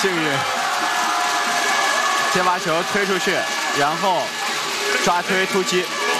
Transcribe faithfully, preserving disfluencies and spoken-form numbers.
幸运。先把球推出去，然后抓推突击，